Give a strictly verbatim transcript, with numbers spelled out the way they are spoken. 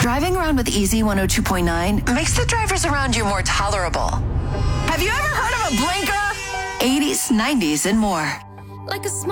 Driving around with Easy one oh two point nine makes the drivers around you more tolerable. Have you ever heard of a blinker? eighties, nineties, and more. Like a small